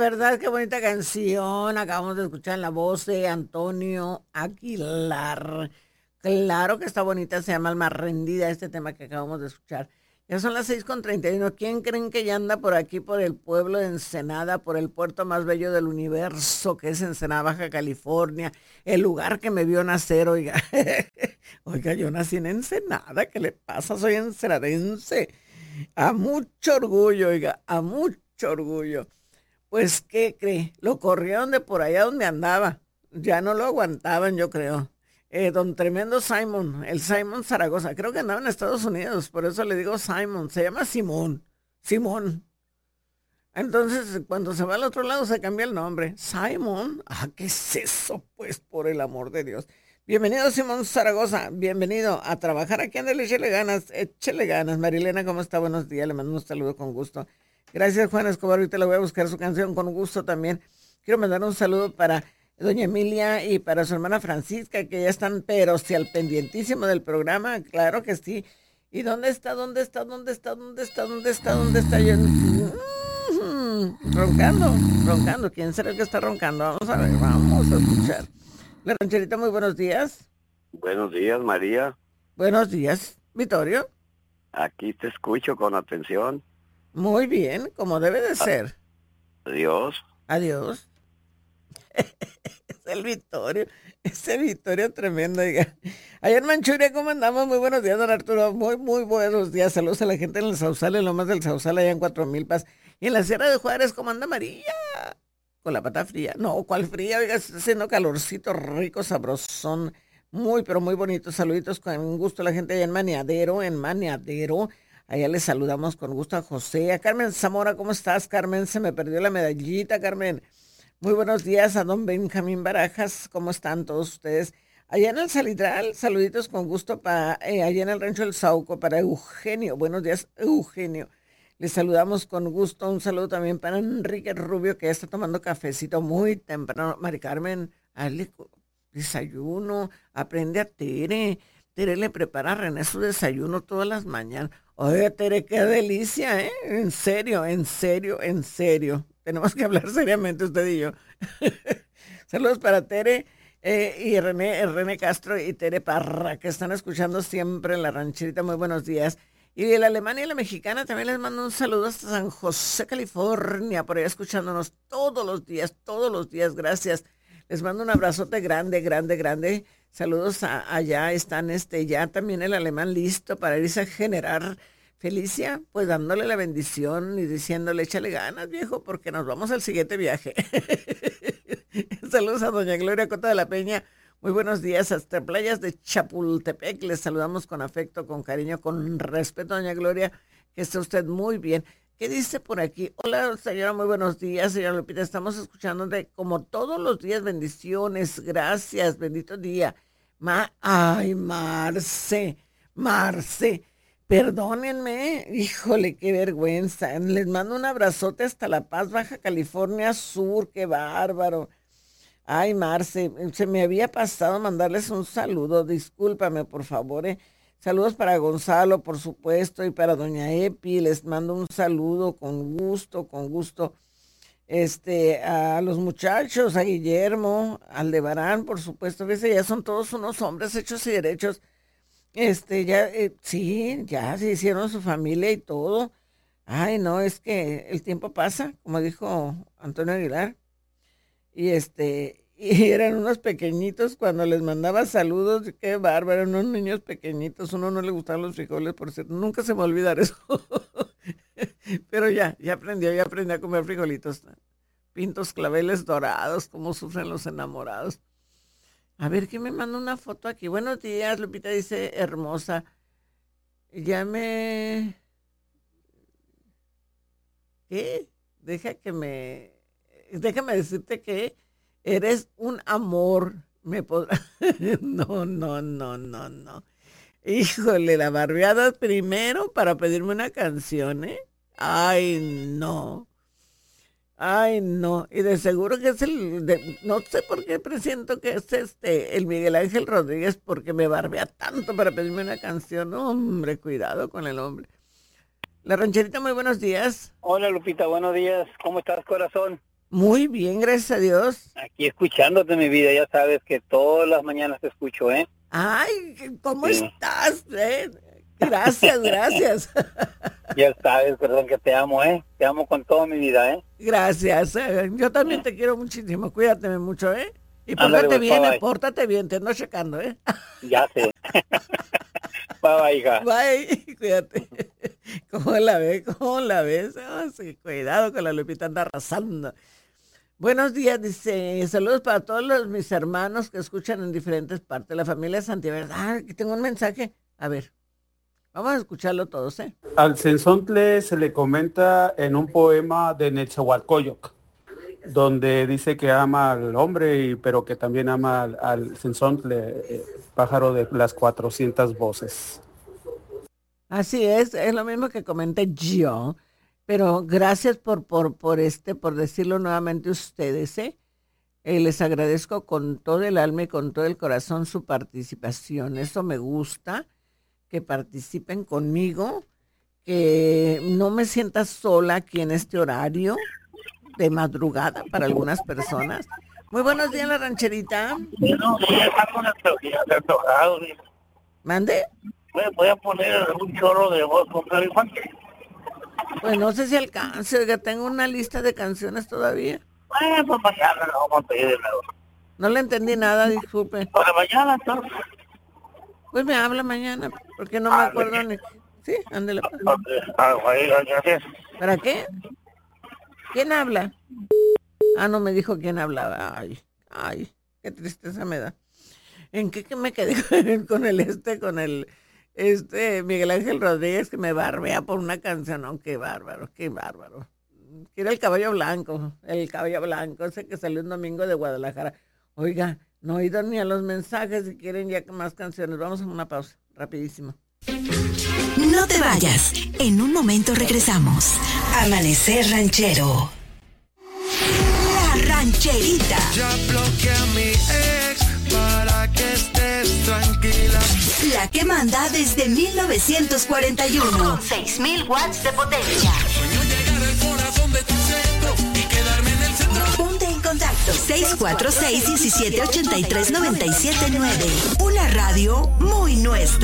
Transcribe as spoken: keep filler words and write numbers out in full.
¿verdad? Qué bonita canción. Acabamos de escuchar la voz de Antonio Aguilar. Claro que está bonita, se llama Alma Rendida, este tema que acabamos de escuchar. Ya son las seis con treinta y uno. ¿Quién creen que ya anda por aquí, por el pueblo de Ensenada, por el puerto más bello del universo, que es Ensenada, Baja California? El lugar que me vio nacer, oiga. Oiga, yo nací en Ensenada, ¿qué le pasa? Soy ensenadense. A mucho orgullo, oiga, a mucho orgullo. Pues, ¿qué cree? Lo corrieron de por allá donde andaba. Ya no lo aguantaban, yo creo. Eh, don Tremendo Simon, el Simon Zaragoza. Creo que andaba en Estados Unidos, por eso le digo Simon. Se llama Simón. Simón. Entonces, cuando se va al otro lado, se cambia el nombre. Simon. Ah, ¿qué es eso? Pues, por el amor de Dios. Bienvenido, Simón Zaragoza. Bienvenido a trabajar aquí. Ándale, échele ganas. Échele ganas. Marilena, ¿cómo está? Buenos días. Le mando un saludo con gusto. Gracias, Juan Escobar. Ahorita le voy a buscar su canción con gusto también. Quiero mandar un saludo para doña Emilia y para su hermana Francisca, que ya están, pero si al pendientísimo del programa, claro que sí. ¿Y dónde está? ¿Dónde está? ¿Dónde está? ¿Dónde está? ¿Dónde está? ¿Dónde está? Yo... Mm, roncando, roncando. ¿Quién será el que está roncando? Vamos a ver, vamos a escuchar. La rancherita, muy buenos días. Buenos días, María. Buenos días, Vittorio. Aquí te escucho con atención. Muy bien, como debe de ser. Adiós. Adiós. Es el Vittorio, ese Vittorio tremendo, oiga. Allá en Manchuria, ¿cómo andamos? Muy buenos días, don Arturo. Muy, muy buenos días. Saludos a la gente en el Sausal, en Lomas del Sausal, allá en Cuatro Milpas. Y en la Sierra de Juárez, ¿cómo anda María? Con la pata fría. No, ¿cuál fría? Oiga, está haciendo calorcito rico, sabrosón. Muy, pero muy bonito. Saluditos con gusto a la gente allá en Maniadero, en Maniadero. Allá les saludamos con gusto a José. A Carmen Zamora, ¿cómo estás, Carmen? Se me perdió la medallita, Carmen. Muy buenos días a don Benjamín Barajas. ¿Cómo están todos ustedes? Allá en el Salidral, saluditos con gusto para eh, allá en el Rancho del Sauco, para Eugenio. Buenos días, Eugenio. Les saludamos con gusto. Un saludo también para Enrique Rubio, que ya está tomando cafecito muy temprano. Mari Carmen, hazle desayuno, aprende a Tere. Tere le prepara a René su desayuno todas las mañanas. Oye, Tere, qué delicia, ¿eh? En serio, en serio, en serio. Tenemos que hablar seriamente usted y yo. Saludos para Tere eh, y René, eh, René Castro y Tere Parra, que están escuchando siempre en la rancherita. Muy buenos días. Y de la Alemania y la mexicana también les mando un saludo hasta San José, California, por allá escuchándonos todos los días, todos los días. Gracias. Les mando un abrazote grande, grande, grande. Saludos a, allá. Están este ya también el alemán listo para irse a generar. Felicia, pues dándole la bendición y diciéndole, échale ganas, viejo, porque nos vamos al siguiente viaje. Saludos a doña Gloria Cota de la Peña. Muy buenos días hasta playas de Chapultepec. Les saludamos con afecto, con cariño, con respeto, doña Gloria. Que esté usted muy bien. ¿Qué dice por aquí? Hola, señora, muy buenos días, señora Lupita. Estamos escuchando de como todos los días, bendiciones, gracias, bendito día. Ma Ay, Marce, Marce. Perdónenme, híjole, qué vergüenza. Les mando un abrazote hasta La Paz, Baja California Sur, qué bárbaro. Ay, Marce, se me había pasado mandarles un saludo, discúlpame, por favor. eh. Saludos para Gonzalo, por supuesto, y para doña Epi, les mando un saludo con gusto, con gusto. Este, a los muchachos, a Guillermo, Aldebarán, por supuesto, fíjense, ya son todos unos hombres hechos y derechos. Este, ya, eh, sí, ya se hicieron su familia y todo. Ay, no, es que el tiempo pasa, como dijo Antonio Aguilar. Y este, y eran unos pequeñitos cuando les mandaba saludos, qué bárbaro, unos niños pequeñitos, uno no le gustaban los frijoles, por cierto, nunca se me va a olvidar eso. Pero ya, ya aprendió, ya aprendió a comer frijolitos. Pintos, claveles dorados, cómo sufren los enamorados. A ver, ¿quién me manda una foto aquí? Buenos días, Lupita dice, hermosa. Ya me... ¿Qué? Deja que me... Déjame decirte que eres un amor. Me podrá... No, no, no, no, no. Híjole, la barbeada primero para pedirme una canción, ¿eh? Ay, no. Ay, no, y de seguro que es el, de- no sé por qué presiento que es este, el Miguel Ángel Rodríguez, porque me barbea tanto para pedirme una canción. Hombre, cuidado con el hombre. La rancherita, muy buenos días. Hola Lupita, buenos días. ¿Cómo estás, corazón? Muy bien, gracias a Dios. Aquí escuchándote, mi vida, ya sabes que todas las mañanas te escucho, ¿eh? Ay, ¿cómo Sí. estás? eh? Gracias, gracias. Ya sabes, perdón, que te amo, ¿eh? Te amo con toda mi vida, ¿eh? Gracias. eh, Yo también te quiero muchísimo. Cuídate mucho, ¿eh? Y Ándale, pórtate pues, bien, bye, eh, bye. pórtate bien, te ando checando, ¿eh? Ya sé. Bye, bye, hija. Bye, cuídate. ¿Cómo la ves? ¿Cómo la ves? Oh, sí, cuidado con la Lupita, anda arrasando. Buenos días, dice, saludos para todos los, mis hermanos que escuchan en diferentes partes de la familia Santiago. Ah, aquí tengo un mensaje. A ver, vamos a escucharlo todos, ¿eh? Al Cenzontle se le comenta en un poema de Netzahualcoyotl, donde dice que ama al hombre, y, pero que también ama al, al Cenzontle, eh, pájaro de las cuatrocientas voces. Así es, es lo mismo que comenté yo, pero gracias por, por, por este, por decirlo nuevamente ustedes, ¿eh? Eh, les agradezco con todo el alma y con todo el corazón su participación. Eso me gusta, que participen conmigo, que no me sienta sola aquí en este horario de madrugada para algunas personas. Muy buenos días, la rancherita. Bueno, voy a estar con el tocado. ¿Mande? Voy a poner un chorro de voz con Pedro Infante. Pues no sé si alcance, oiga, tengo una lista de canciones todavía. Bueno, pues mañana lo vamos a pedir de nuevo. No le entendí nada, disculpe. Para mañana, entonces. Pues me habla mañana, porque no me acuerdo ni... Sí, ándale. pues. Ah, güey, gracias. ¿Para qué? ¿Quién habla? Ah, no me dijo quién hablaba. Ay, ay, qué tristeza me da. ¿En qué que me quedé con el este, con el este Miguel Ángel Rodríguez que me barbea por una canción? No, qué bárbaro, qué bárbaro. Quiero el caballo blanco, el caballo blanco, ese que salió un domingo de Guadalajara. Oiga, no he ido ni a los mensajes, si quieren ya más canciones. Vamos a una pausa, rapidísimo. No te vayas. En un momento regresamos. Amanecer Ranchero. La Rancherita. Ya bloqueé a mi ex para que estés tranquila. La que manda desde mil novecientos cuarenta y uno. Con seis mil watts de potencia. Sueño llegar al corazón de tu centro y quedarme en el centro. Ponte en contacto. seis cuatro seis, uno siete ocho tres, nueve siete nueve. Una radio muy nuestra.